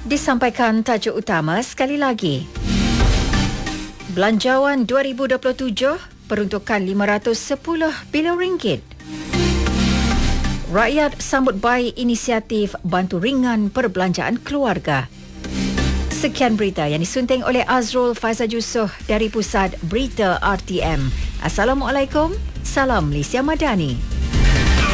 Disampaikan tajuk utama sekali lagi. Belanjawan 2027 peruntukan RM510 bilion. Rakyat sambut baik inisiatif bantu ringan perbelanjaan keluarga. Sekian berita yang disunting oleh Azrul Faizal Yusof dari Pusat Berita RTM. Assalamualaikum, salam Malaysia Madani.